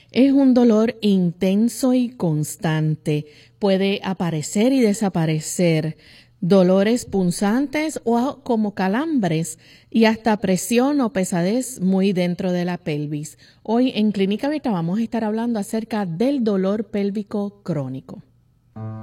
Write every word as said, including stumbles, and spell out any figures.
Es un dolor intenso y constante. Puede aparecer y desaparecer. Dolores punzantes o como calambres y hasta presión o pesadez muy dentro de la pelvis. Hoy en Clínica Abierta vamos a estar hablando acerca del dolor pélvico crónico.